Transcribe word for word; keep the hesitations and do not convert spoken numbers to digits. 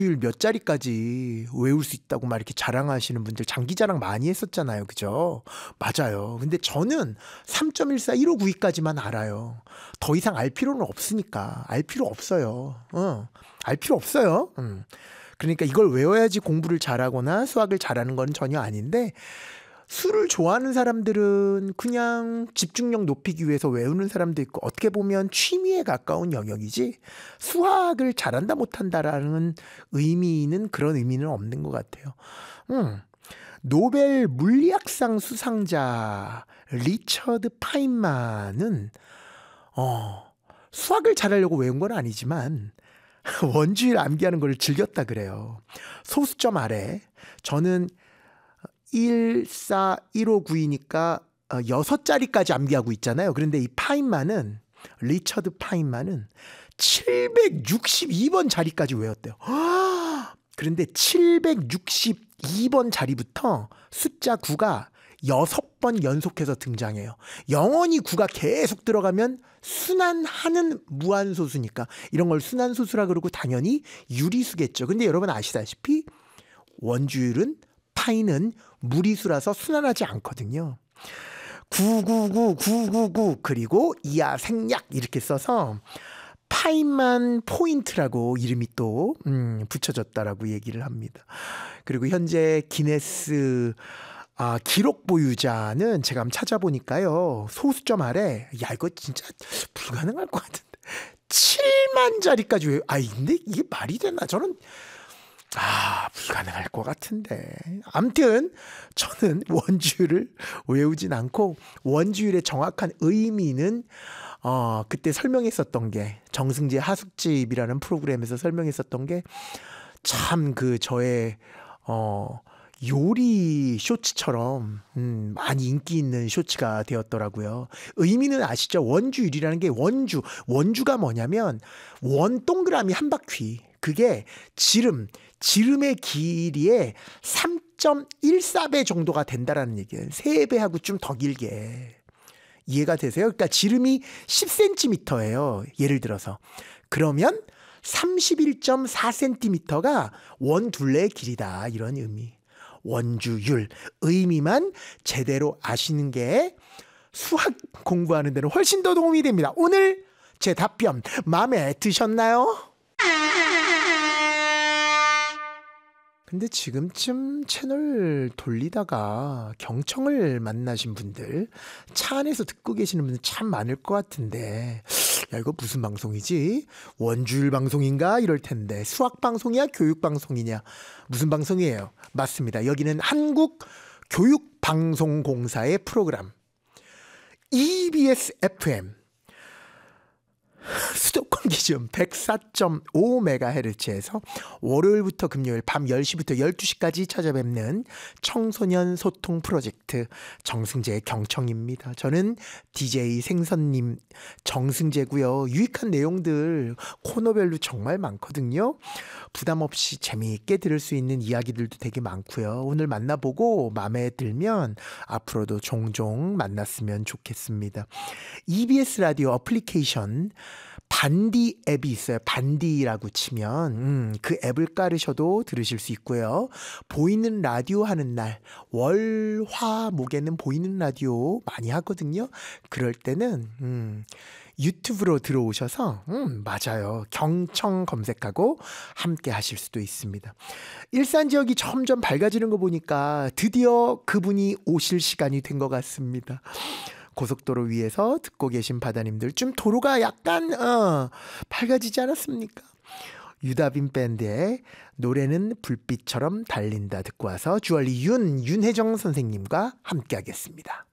몇 자리까지 외울 수 있다고 막 이렇게 자랑하시는 분들 장기 자랑 많이 했었잖아요. 그죠? 맞아요. 근데 저는 삼 점 일사 일오구이까지만 알아요. 더 이상 알 필요는 없으니까. 알 필요 없어요. 어, 알 필요 없어요. 음. 그러니까 이걸 외워야지 공부를 잘하거나 수학을 잘하는 건 전혀 아닌데, 술을 좋아하는 사람들은 그냥 집중력 높이기 위해서 외우는 사람도 있고, 어떻게 보면 취미에 가까운 영역이지 수학을 잘한다 못한다라는 의미는, 그런 의미는 없는 것 같아요. 음. 노벨 물리학상 수상자 리처드 파인만은 어, 수학을 잘하려고 외운 건 아니지만 원주율 암기하는 걸 즐겼다 그래요. 소수점 아래 저는 일사 일오구이니까 여섯 자리까지 암기하고 있잖아요. 그런데 이 파인만은, 리처드 파인만은 칠백육십이 번 자리까지 외웠대요. 그런데 칠백육십이 번 자리부터 숫자 구가 여섯 번 연속해서 등장해요. 영원히 구가 계속 들어가면 순환하는 무한소수니까 이런 걸 순환소수라 그러고 당연히 유리수겠죠. 근데 여러분 아시다시피 원주율은, 파이는 무리수라서 순환하지 않거든요. 구구구, 구구구, 그리고 이하 생략 이렇게 써서 파인만 포인트라고 이름이 또 음, 붙여졌다라고 얘기를 합니다. 그리고 현재 기네스 아, 기록 보유자는 제가 한번 찾아보니까요, 소수점 아래, 야 이거 진짜 불가능할 것 같은데 칠만 자리까지 외. 아 근데 이게 말이 되나? 저는 아 불가능할 것 같은데. 아무튼 저는 원주율을 외우진 않고, 원주율의 정확한 의미는 어 그때 설명했었던 게, 정승재 하숙집이라는 프로그램에서 설명했었던 게 참 그 저의 어 요리 쇼츠처럼 음, 많이 인기 있는 쇼츠가 되었더라고요. 의미는 아시죠? 원주율이라는 게, 원주, 원주가 뭐냐면 원 동그라미 한 바퀴, 그게 지름, 지름의 길이의 삼 점 일사 배 정도가 된다라는 얘기예요. 세 배하고 좀 더 길게. 이해가 되세요? 그러니까 지름이 십 센티미터예요. 예를 들어서. 그러면 삼십일 점 사 센티미터가 원 둘레의 길이다. 이런 의미. 원주율 의미만 제대로 아시는 게 수학 공부하는 데는 훨씬 더 도움이 됩니다. 오늘 제 답변 마음에 드셨나요? 근데 지금쯤 채널 돌리다가 경청을 만나신 분들, 차 안에서 듣고 계시는 분들 참 많을 것 같은데, 야 이거 무슨 방송이지? 원주율 방송인가? 이럴 텐데, 수학 방송이야? 교육 방송이냐? 무슨 방송이에요? 맞습니다. 여기는 한국교육방송공사의 프로그램 이비에스 에프엠 수도권 기준 백사 점 오 메가헤르츠에서 월요일부터 금요일 밤 열 시부터 열두 시까지 찾아뵙는 청소년 소통 프로젝트 정승재의 경청입니다. 저는 디제이 생선님 정승재고요. 유익한 내용들 코너별로 정말 많거든요. 부담 없이 재미있게 들을 수 있는 이야기들도 되게 많고요. 오늘 만나보고 마음에 들면 앞으로도 종종 만났으면 좋겠습니다. 이비에스 라디오 어플리케이션 반디 앱이 있어요. 반디라고 치면 음, 그 앱을 깔으셔도 들으실 수 있고요. 보이는 라디오 하는 날, 월, 화, 목에는 보이는 라디오 많이 하거든요. 그럴 때는 음, 유튜브로 들어오셔서 음, 맞아요. 경청 검색하고 함께 하실 수도 있습니다. 일산 지역이 점점 밝아지는 거 보니까 드디어 그분이 오실 시간이 된 것 같습니다. 고속도로 위에서 듣고 계신 바다님들, 좀 도로가 약간 어, 밝아지지 않았습니까? 유다빈 밴드의 노래는 불빛처럼 달린다 듣고 와서 주얼리 윤, 윤혜정 선생님과 함께 하겠습니다.